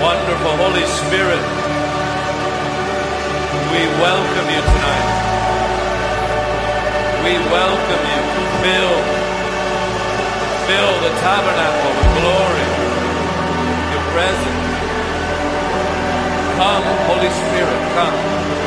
Wonderful Holy Spirit, we welcome you tonight. We welcome you. Fill the tabernacle with glory, your presence. Come, Holy Spirit, come.